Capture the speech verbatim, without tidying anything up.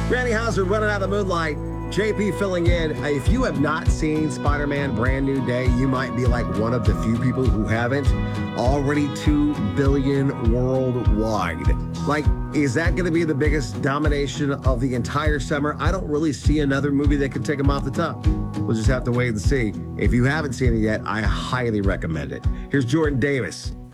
Randy Hauser running out of the moonlight. J P filling in. If you have not seen Spider-Man Brand New Day, you might be like one of the few people who haven't. Already two billion worldwide. Like, is that going to be the biggest domination of the entire summer? I don't really see another movie that could take them off the top. We'll just have to wait and see. If you haven't seen it yet, I highly recommend it. Here's Jordan Davis